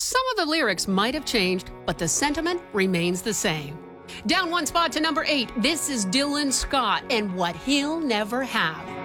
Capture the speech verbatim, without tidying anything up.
Some of the lyrics might have changed, but the sentiment remains the same. Down one spot to number eight, this is Dylan Scott and What He'll Never Have.